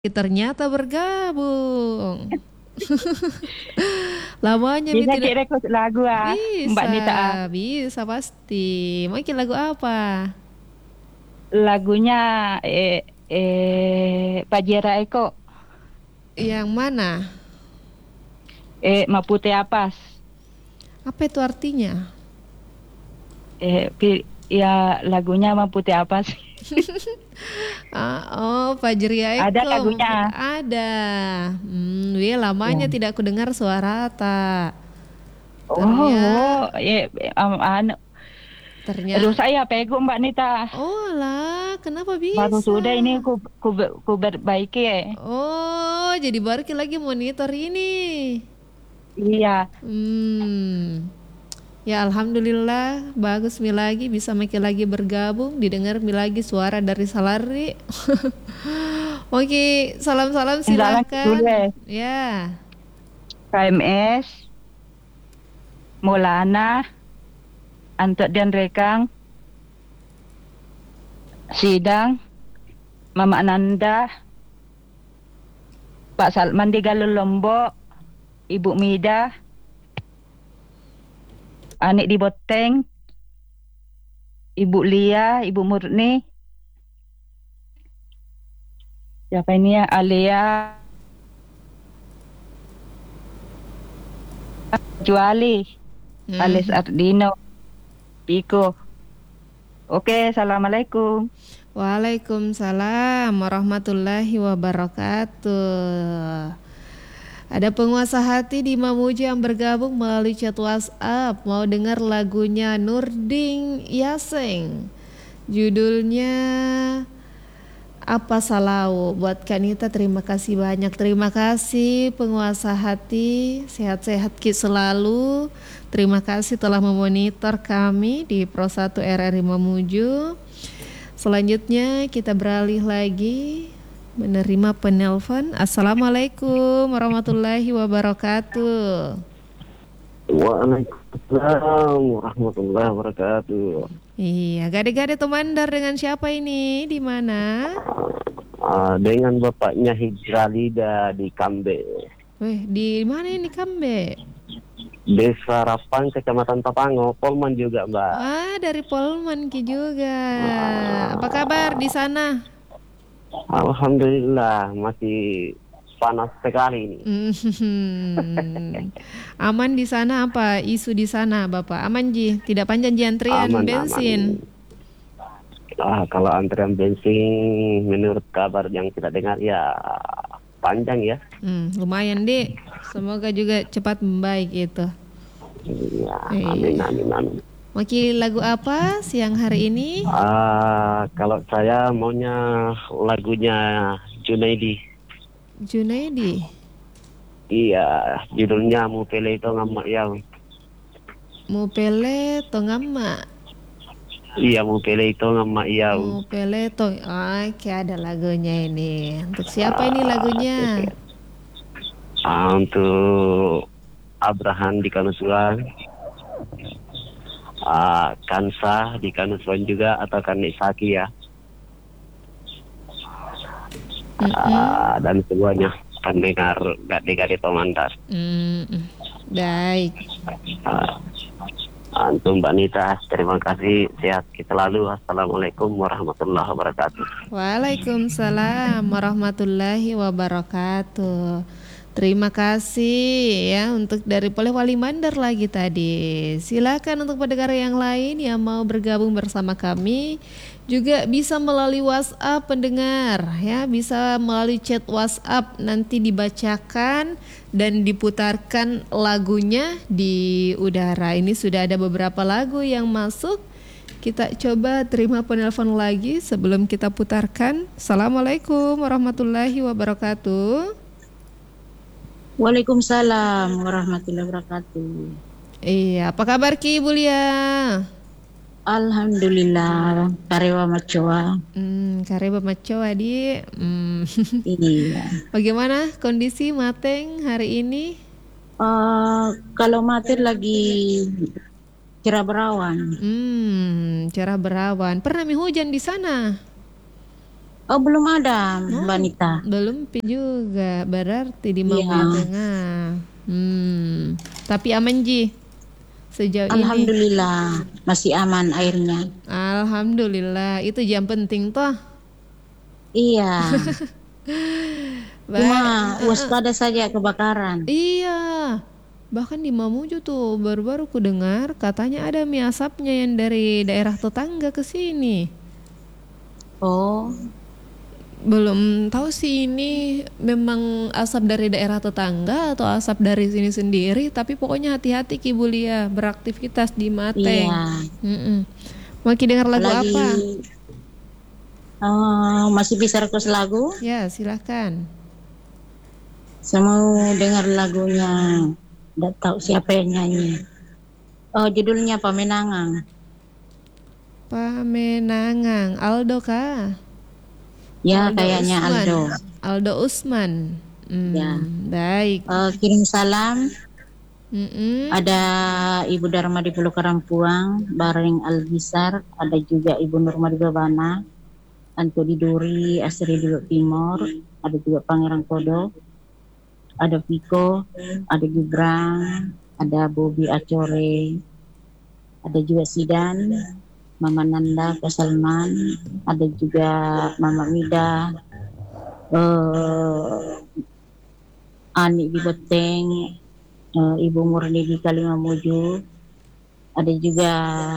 Ternyata bergabung. Lamanya Mi Bisa tidak request lagu Mbak bisa, Nita bisa pasti. Mau bikin lagu apa? lagunya Pajera Eko Yang mana? Mapute Apas Apa itu artinya? ya lagunya Mapute Apas Oh, Fajria ada Eko lagunya ada. Wih, lamanya ya. tidak aku dengar suara tak. Oh, Ternyata, anu, aduh ternyata. saya pegu Mbak Nita Oh lah, kenapa baru bisa? sudah ini ku perbaiki ya. Oh, jadi baru lagi monitor ini. Iya, Hmm. Ya alhamdulillah bagus Mi lagi bisa makin lagi bergabung didengar Mi lagi suara dari Salari. Oke, salam-salam jalan dulu silahkan. ya. Ya. KMS, Maulana, Antok dan Rekang, Sidang, Mama Nanda, Pak Salman di Galung Lombok, Ibu Mida, Anik di Boteng, Ibu Lia, Ibu Murni, siapa ini ya? Alia, Juali, Alis Mhm. Ardino, Piko. Oke, Assalamualaikum. Waalaikumsalam warahmatullahi wabarakatuh. Ada penguasa hati di Mamuju yang bergabung melalui chat WhatsApp. Mau dengar lagunya Nurdin Yaseng. Judulnya Apa Salau. Buat Kanita terima kasih banyak. Terima kasih penguasa hati. Sehat-sehat Ki selalu. Terima kasih telah memonitor kami di Pro 1 RRI Mamuju. Selanjutnya kita beralih lagi menerima penelpon. Assalamualaikum warahmatullahi wabarakatuh. Waalaikumsalam warahmatullahi wabarakatuh. Iya, gade-gade Tomandar dengan siapa ini? Di mana? Dengan bapaknya Hijralida di Kambe, Weh, di mana ini Kambe? Desa Rapang, Kecamatan Tapango, Polman juga, Mbak. Ah, dari Polman Ki juga. Apa kabar Ah, di sana? Alhamdulillah masih panas sekali ini. Aman di sana apa? Isu di sana, Bapak? Aman Ji, tidak panjang Ji antrian Aman, aman. bensin. Kalau antrian bensin menurut kabar yang kita dengar ya panjang ya. Lumayan deh. Semoga juga cepat membaik itu. Iya, amin, Iya. amin, amin. Wakil lagu apa siang hari ini? Kalau saya maunya lagunya Junaidi. Junaidi. Iya, judulnya Mupele itu ngamak yang. Mupele Tongama. Iya, Mupele itu ngamak yang. Mupele Tong. Oke, ada lagunya ini. Untuk siapa ini lagunya? Untuk Abraham di Kanusuan, Kansa di Kanusuan juga atau Kanisaki ya, dan semuanya pendengar gade-gade Tomandar. Baik. Untuk Mbak Nita, terima kasih, sehat selalu. Assalamualaikum warahmatullahi wabarakatuh. Waalaikumsalam warahmatullahi wabarakatuh. Terima kasih ya untuk dari Polewali Mandar lagi tadi. Silakan untuk pendengar yang lain yang mau bergabung bersama kami juga bisa melalui WhatsApp pendengar ya, bisa melalui chat WhatsApp nanti dibacakan dan diputarkan lagunya di udara. Ini sudah ada beberapa lagu yang masuk. Kita coba terima penelpon lagi sebelum kita putarkan. Assalamualaikum warahmatullahi wabarakatuh. Waalaikumsalam warahmatullahi wabarakatuh. Iya, apa kabar Ki Ibu Lia? Alhamdulillah, karewa macoa. Kareba maco adi. Iya. Bagaimana kondisi Mateng hari ini? Kalau mati lagi cerah berawan. Cerah berawan. Pernah mi hujan di sana? Oh, belum ada, Mbak Nita. Belum pi juga, berarti di Iya. Mamuju Tengah. Tapi aman Ji sejauh ini. Alhamdulillah masih aman airnya. Alhamdulillah, itu yang penting toh. Iya. Cuma Baik. waspada saja kebakaran. Iya, bahkan di Mamuju tuh baru-baru ku dengar katanya ada mie asapnya yang dari daerah tetangga ke sini. Oh, Belum tahu sih ini memang asap dari daerah tetangga atau asap dari sini sendiri, tapi pokoknya hati-hati Ki Bulia beraktivitas di Mateng. iya. Mau Ki dengar lagu Lagi apa? masih bisa request lagu? Ya, silahkan. Saya mau dengar lagunya. Nggak tahu siapa yang nyanyi. Oh, judulnya Pamenangan. Pamenangan, Aldo kah? Ya, kayaknya Usman. Aldo. Aldo Usman. Ya. Baik. Kirim salam. Mm-mm. Ada Ibu Dharma di Pulau Karampuang, Bareng Albisar, ada juga Ibu Nurma di Babana, Anto di Duri, Asri di Luak Timur, ada juga Pangeran Kodo, ada Viko, ada Gibran, ada Bobi Acore, ada juga Sidan, Mama Nanda, Kak Salman, ada juga Mama Mida, Ani di Beteng, Ibu Murni di Kalimamuju, ada juga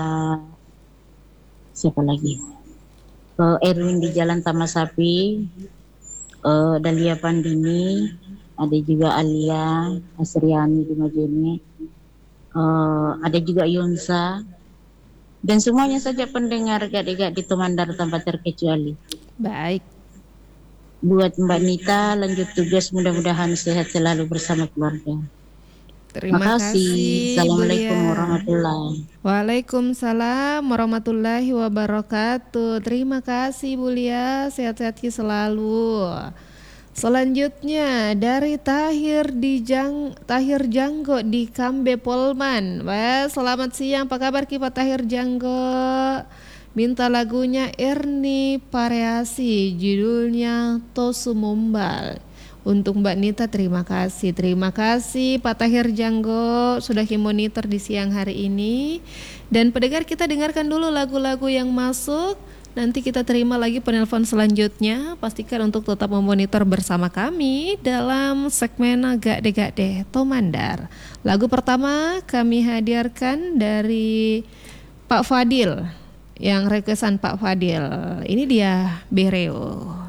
siapa lagi? Erwin di Jalan Taman Sapi, Dalia Pandini, ada juga Alia Asriani di Majene, ada juga Yunsa, dan semuanya saja pendengar Gak di Tumandar tanpa terkecuali. Baik. Buat Mbak Nita, lanjut tugas, mudah-mudahan sehat selalu bersama keluarga. Terima kasih. Assalamualaikum Bulia. warahmatullahi. Waalaikumsalam warahmatullahi wabarakatuh. Terima kasih Bulia, sehat-sehat Ki selalu. Selanjutnya dari Tahir Janggo di Kambe Polman. Wah, selamat siang. Apa kabar Ki Pak Tahir Janggo? Minta lagunya Erni Pareasi, judulnya Tosu Mombal. Untuk Mbak Nita terima kasih Pak Tahir Janggo sudah monitor di siang hari ini. Dan pendengar, kita dengarkan dulu lagu-lagu yang masuk. Nanti kita terima lagi penelpon selanjutnya. Pastikan untuk tetap memonitor bersama kami dalam segmen Gak de Tomandar. Lagu pertama kami hadirkan dari Pak Fadil, yang requestan Pak Fadil. Ini dia Bereo.